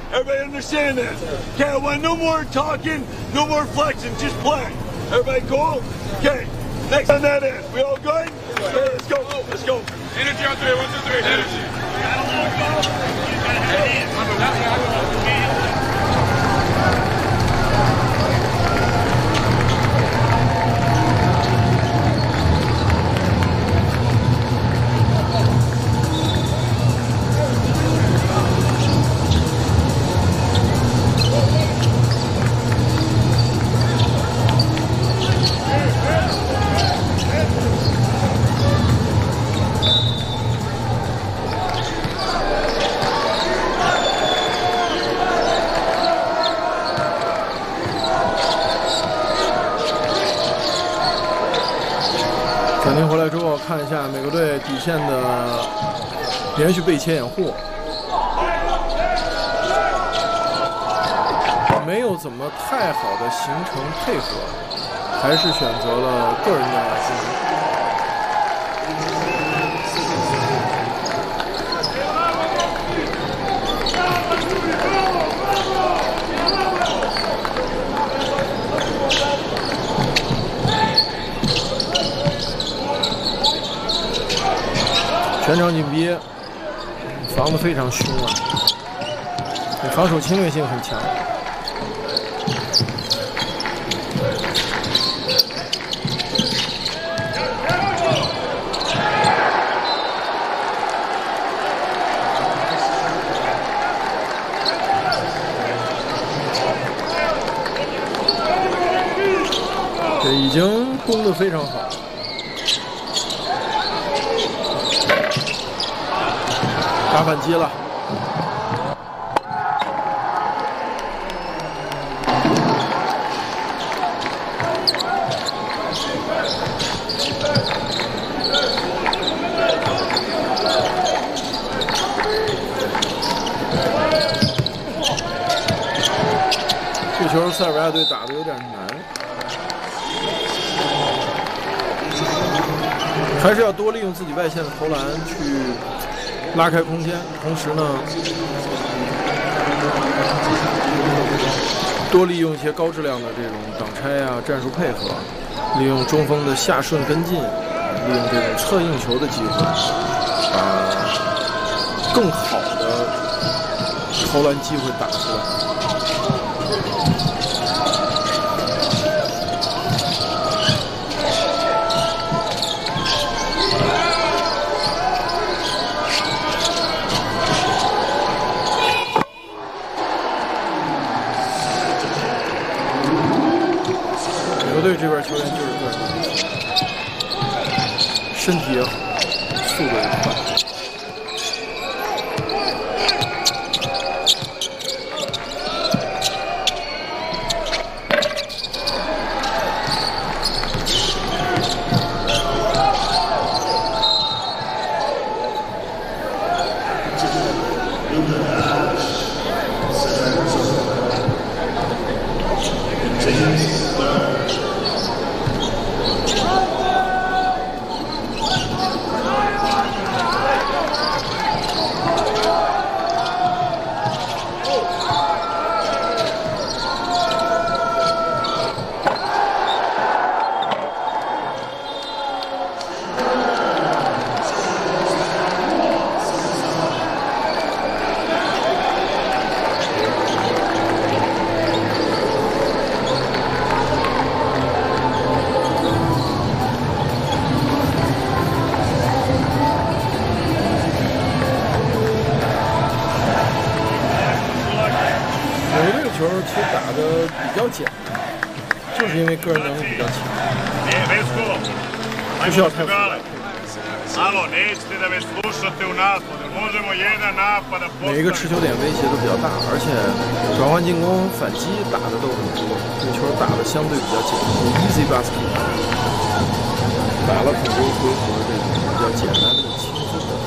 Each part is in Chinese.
Everybody understand this? Okay, I want no more talking, no more flexing, just play. Everybody cool? Okay, next on that end. We all good? Okay, let's go. Let's go. Energy on 3, 1, 2, 3. Energy. 暂停回来之后，看一下美国队底线的连续背切掩护，没有怎么太好的形成配合，还是选择了个人的进攻。全场紧逼，防得非常凶啊！防守侵略性很强。这已经攻得非常好。打反击了，这球塞尔维亚队打得有点难，还是要多利用自己外线的投篮去拉开空间，同时呢，多利用一些高质量的这种挡拆啊、战术配合，利用中锋的下顺跟进，利用这种策应球的机会，把更好的投篮机会打出来。球队这边球员就是个人，身体也好，速度也快。球其实打得比较简单，就是因为个人能力比较强，不需要太复杂。每一个持球点威胁都比较大，而且转换进攻、反击打的都很多，这球打的相对比较简单 ，easy basket， 打了很多回合这种比较简单的轻松的。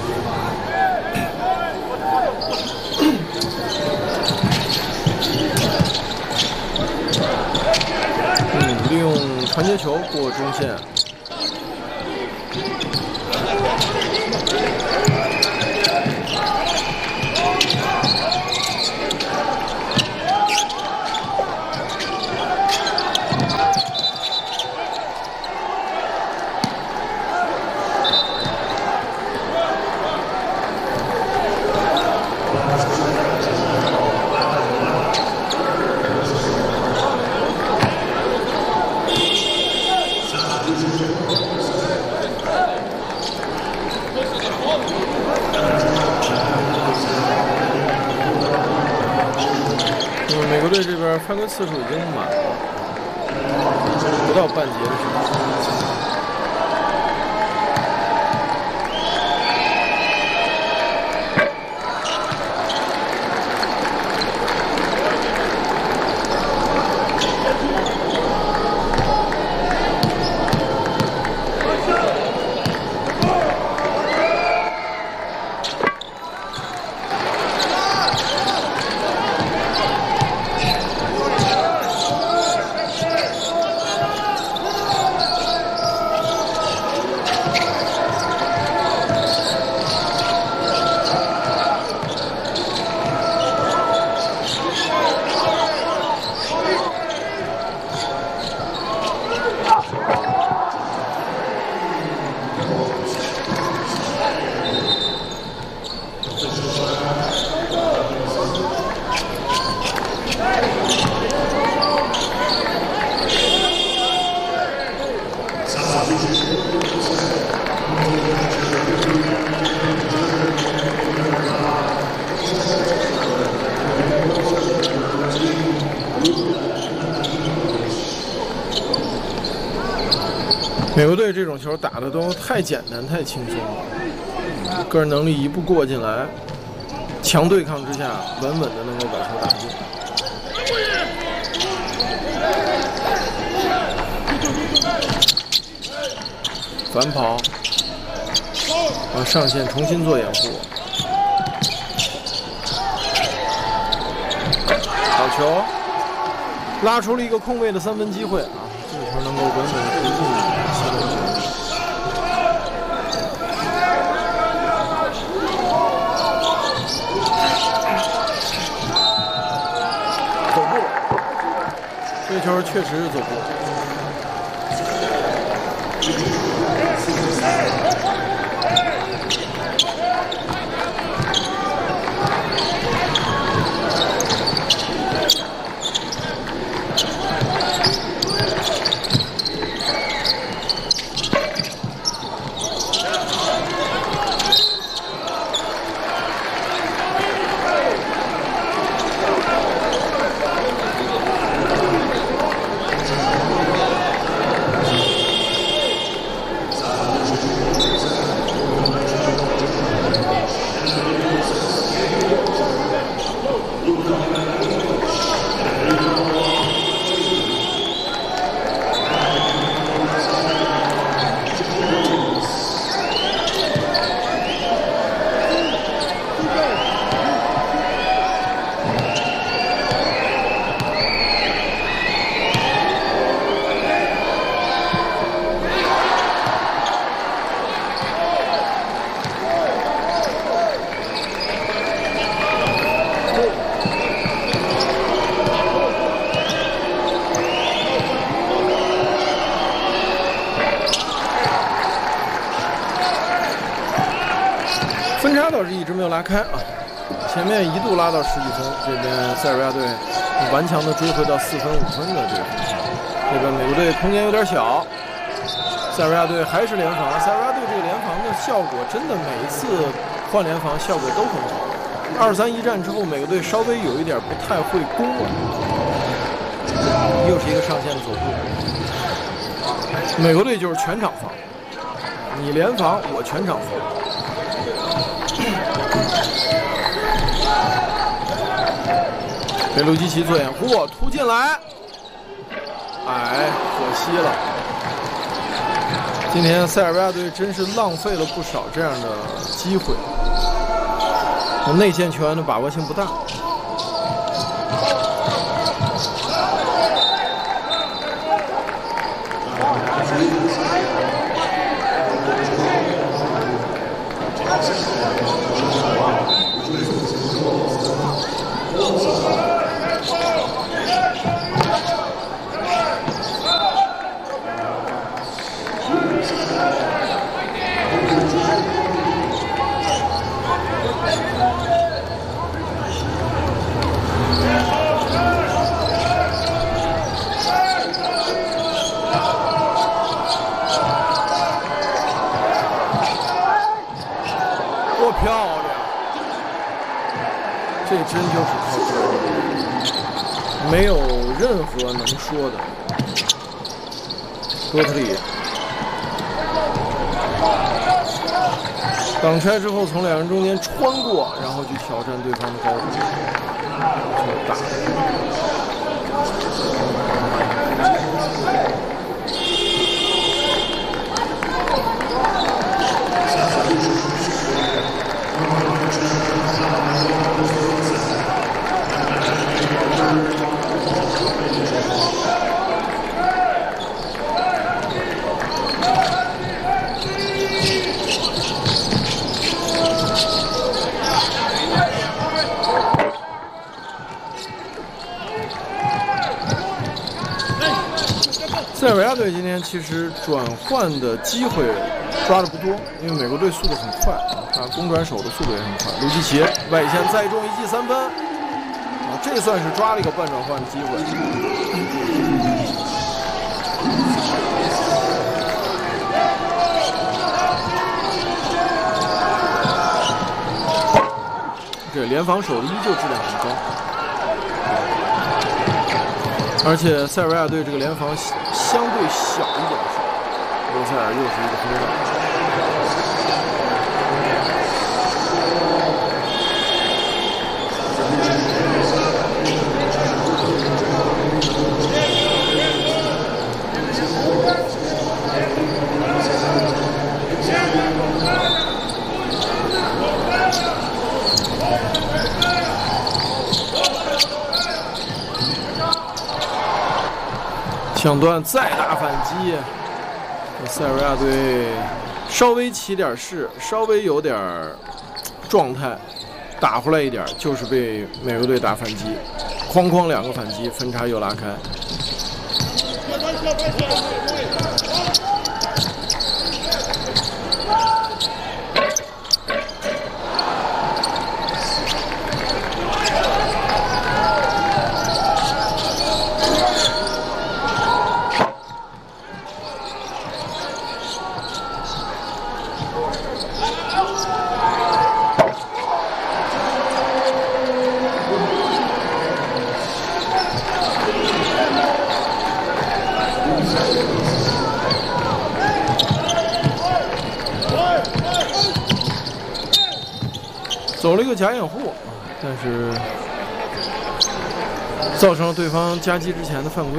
利用传接球过中线， 边犯规次数已经满了，不到半节的时间。美国队这种球打的都太简单、太轻松了，个人能力一步过进来，强对抗之下，稳稳的能够把球打进。反跑，上线重新做掩护，好球，拉出了一个空位的三分机会啊！这个球能够稳稳推进三分球。走步，这球确实是走步。分差倒是一直没有拉开啊，前面一度拉到11分，这边塞尔维亚队顽强的追回到4分5分的这个分差。这边美国队空间有点小，塞尔维亚队还是联防。塞尔维亚队这个联防的效果真的每一次换联防效果都很好。2-3一战之后，美国队稍微有一点不太会攻了，又是一个上线的走步。美国队就是全场防，你联防我全场防。给鲁基奇做掩护，突进来，可惜了。今天塞尔维亚队真是浪费了不少这样的机会，内线球员的把握性不大。多漂亮！这真就是靠没有任何能说的。多特利挡拆之后，从两人中间穿过，然后去挑战对方的高度，这打。塞尔维亚队今天其实转换的机会抓的不多，因为美国队速度很快啊，攻转手的速度也很快。卢基奇外线再中一记3分，啊，这算是抓了一个半转换的机会。这联防守的依旧质量很高。而且塞尔维亚队这个联防相对小一点，罗塞尔又是一个空档。抢断再打反击，塞尔维亚队稍微起点势，稍微有点状态，打回来一点，就是被美国队打反击，哐哐2个反击，分差又拉开。走了一个假掩护，但是造成了对方夹击之前的犯规。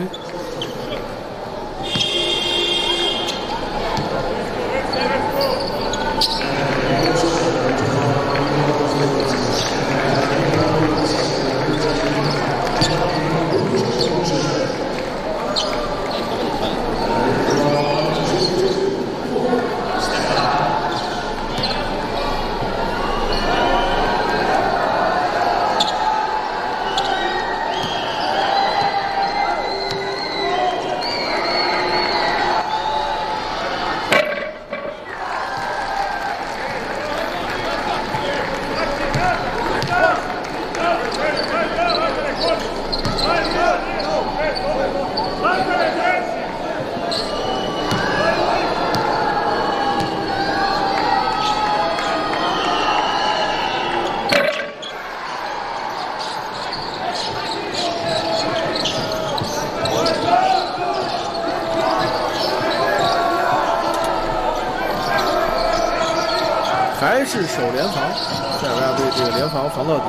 还是守联防，塞尔维亚队这个联防防到底。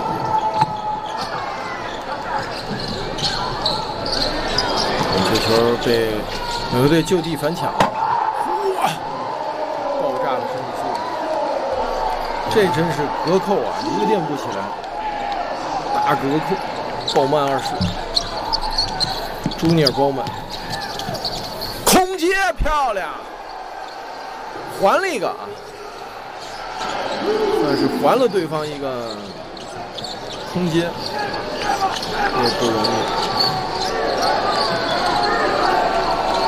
这球被美国队就地反抢，哇！爆炸的身体素质，这真是隔扣啊，一个垫不起来，大隔扣，鲍曼2世，朱尼尔鲍曼，空接漂亮，还了一个啊！算是还了对方一个空接，也不容易。